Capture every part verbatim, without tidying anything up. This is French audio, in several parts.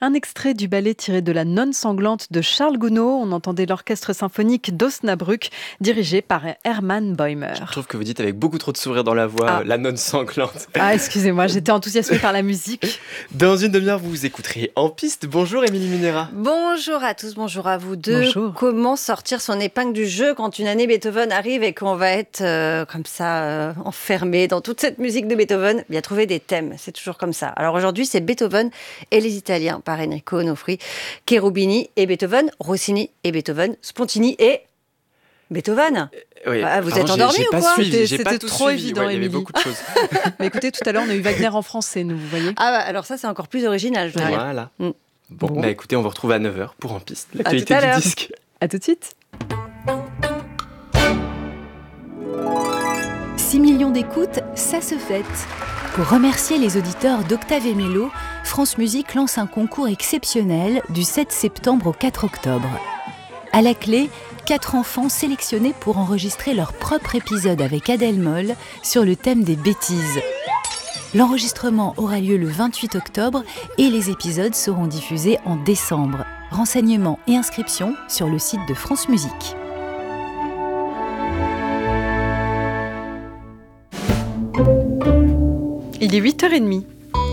Un extrait du ballet tiré de La Nonne sanglante de Charles Gounod. On entendait l'orchestre symphonique d'Osnabrück, dirigé par Hermann Bäumer. Je trouve que vous dites avec beaucoup trop de sourire dans la voix, Ah. euh, La Nonne sanglante. Ah, excusez-moi, j'étais enthousiasmée par la musique. Dans une demi-heure, vous vous écouterez En Piste. Bonjour Émilie Munera. Bonjour à tous, bonjour à vous deux. Bonjour. Comment sortir son épingle du jeu quand une année Beethoven arrive et qu'on va être euh, comme ça euh, enfermé dans toute cette musique de Beethoven? Bien trouver des thèmes, c'est toujours comme ça. Alors aujourd'hui, c'est Beethoven et les Italiens par Enrico Onofri, Cherubini et Beethoven, Rossini et Beethoven, Spontini et Beethoven. Oui. Bah, vous Pardon, êtes endormi j'ai, j'ai ou pas quoi? suivi, C'était- j'ai c'était pas tout trop suivi. évident, Ouais, il y avait Émilie. beaucoup de choses. Mais écoutez, tout à l'heure, on a eu Wagner en français, nous, vous voyez. Ah bah, alors ça, c'est encore plus original, je dois dire. Voilà. Mm. Bon, Bon. bah écoutez, on vous retrouve à neuf heures pour En Piste, tout l'actualité à du l'heure. disque. À tout de suite. six millions d'écoutes, ça se fête. Pour remercier les auditeurs d'Octave et Mélo, France Musique lance un concours exceptionnel du sept septembre au quatre octobre. À la clé, quatre enfants sélectionnés pour enregistrer leur propre épisode avec Adèle Moll sur le thème des bêtises. L'enregistrement aura lieu le vingt-huit octobre et les épisodes seront diffusés en décembre. Renseignements et inscriptions sur le site de France Musique. Il est huit heures trente.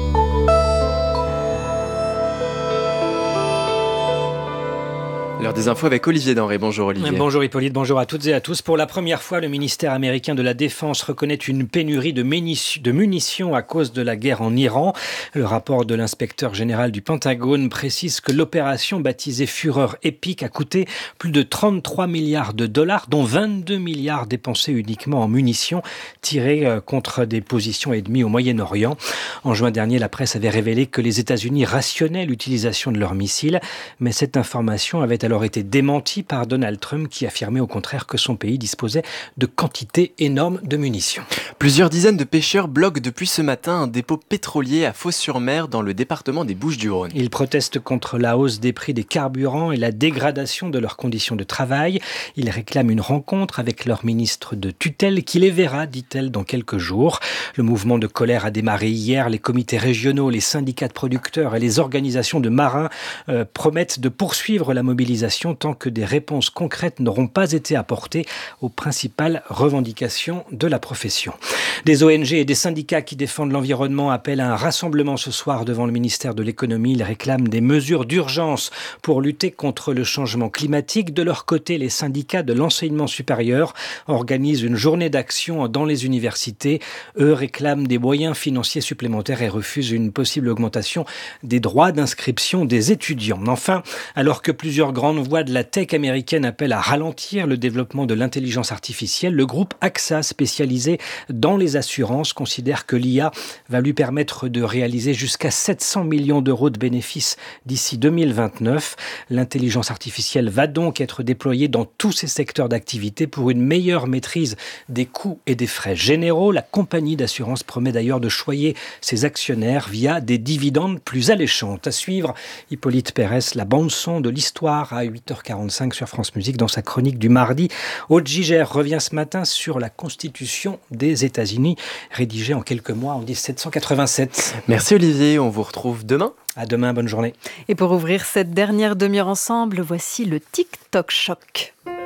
L'heure des infos avec Olivier Denré. Bonjour Olivier. Bonjour Hippolyte, bonjour à toutes et à tous. Pour la première fois, le ministère américain de la Défense reconnaît une pénurie de, munitions, de munitions à cause de la guerre en Iran. Le rapport de l'inspecteur général du Pentagone précise que l'opération baptisée Fureur épique a coûté plus de trente-trois milliards de dollars, dont vingt-deux milliards dépensés uniquement en munitions tirées contre des positions ennemies au Moyen-Orient. En juin dernier, la presse avait révélé que les États-Unis rationnaient l'utilisation de leurs missiles, mais cette information avait alors été démentie par Donald Trump qui affirmait au contraire que son pays disposait de quantités énormes de munitions. Plusieurs dizaines de pêcheurs bloquent depuis ce matin un dépôt pétrolier à Fos-sur-Mer dans le département des Bouches-du-Rhône. Ils protestent contre la hausse des prix des carburants et la dégradation de leurs conditions de travail. Ils réclament une rencontre avec leur ministre de tutelle qui les verra, dit-elle, dans quelques jours. Le mouvement de colère a démarré hier. Les comités régionaux, les syndicats de producteurs et les organisations de marins euh, promettent de poursuivre la mobilisation tant que des réponses concrètes n'auront pas été apportées aux principales revendications de la profession. Des O N G et des syndicats qui défendent l'environnement appellent à un rassemblement ce soir devant le ministère de l'économie. Ils réclament des mesures d'urgence pour lutter contre le changement climatique. De leur côté, les syndicats de l'enseignement supérieur organisent une journée d'action dans les universités. Eux réclament des moyens financiers supplémentaires et refusent une possible augmentation des droits d'inscription des étudiants. Enfin, alors que plusieurs grandes voix de la tech américaine appellent à ralentir le développement de l'intelligence artificielle, le groupe A X A, spécialisé dans les assurances, considère que l'I A va lui permettre de réaliser jusqu'à sept cents millions d'euros de bénéfices d'ici deux mille vingt-neuf. L'intelligence artificielle va donc être déployée dans tous ces secteurs d'activité pour une meilleure maîtrise des coûts et des frais généraux. La compagnie d'assurance promet d'ailleurs de choyer ses actionnaires via des dividendes plus alléchantes. À suivre, Hippolyte Pérès, la bande-son de l'histoire à huit heures quarante-cinq sur France Musique dans sa chronique du mardi. Aude Gigère revient ce matin sur la Constitution des États-Unis, rédigée en quelques mois en dix-sept cent quatre-vingt-sept. Merci Olivier, on vous retrouve demain. À demain, bonne journée. Et pour ouvrir cette dernière demi-heure ensemble, voici le TikTok Choc.